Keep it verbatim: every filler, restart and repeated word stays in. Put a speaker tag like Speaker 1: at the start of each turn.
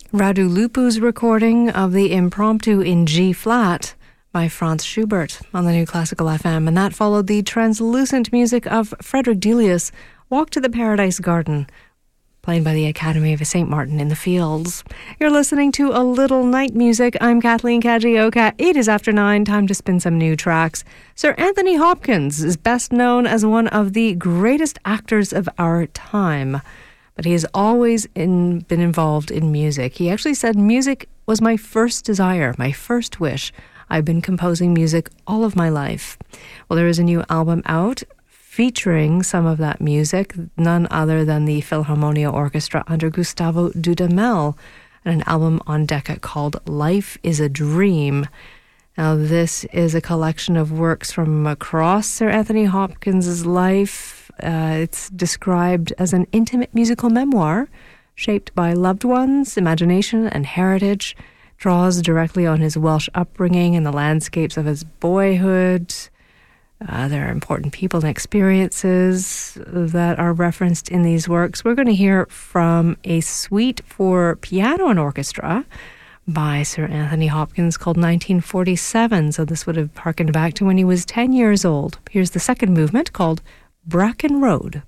Speaker 1: Radu Lupu's recording of the Impromptu in G-flat by Franz Schubert on the New Classical F M. And that followed the translucent music of Frederick Delius' Walk to the Paradise Garden, played by the Academy of Saint Martin in the Fields. You're listening to A Little Night Music. I'm Kathleen Kajioka. It is after nine, time to spin some new tracks. Sir Anthony Hopkins is best known as one of the greatest actors of our time, but he has always in, been involved in music. He actually said, music was my first desire, my first wish. I've been composing music all of my life. Well, there is a new album out featuring some of that music, none other than the Philharmonia Orchestra under Gustavo Dudamel, and an album on Decca called Life is a Dream. Now, this is a collection of works from across Sir Anthony Hopkins' life. Uh, it's described as an intimate musical memoir shaped by loved ones, imagination, and heritage. Draws directly on his Welsh upbringing and the landscapes of his boyhood. Uh, there are important people and experiences that are referenced in these works. We're going to hear from a suite for piano and orchestra by Sir Anthony Hopkins called nineteen forty-seven. So this would have harkened back to when he was ten years old. Here's the second movement called Bracken Road.